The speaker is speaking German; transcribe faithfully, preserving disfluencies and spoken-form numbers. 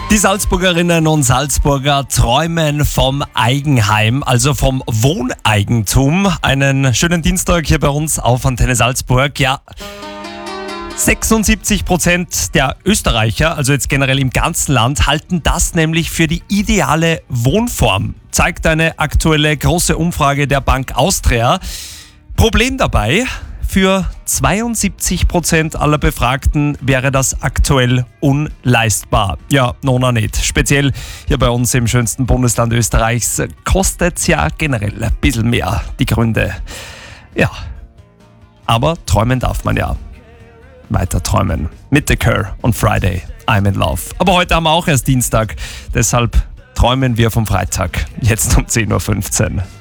Die Salzburgerinnen und Salzburger träumen vom Eigenheim, also vom Wohneigentum. Einen schönen Dienstag hier bei uns auf Antenne Salzburg. Ja, sechsundsiebzig Prozent der Österreicher, also jetzt generell im ganzen Land, halten das nämlich für die ideale Wohnform, zeigt eine aktuelle große Umfrage der Bank Austria. Problem dabei: Für zweiundsiebzig Prozent aller Befragten wäre das aktuell unleistbar. Ja, nona nicht. Speziell hier bei uns im schönsten Bundesland Österreichs kostet es ja generell ein bisschen mehr, die Gründe. Ja, aber träumen darf man ja. Weiter träumen. Mit The Cure und Friday, I'm in Love. Aber heute haben wir auch erst Dienstag, deshalb träumen wir vom Freitag. Jetzt um zehn Uhr fünfzehn.